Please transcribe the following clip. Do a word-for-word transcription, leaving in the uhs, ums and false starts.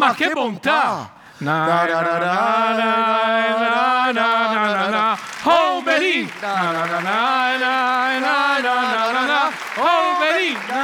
ma che bontà! Na na na na na na na na oh Benì, na na na na na na na na oh Benì.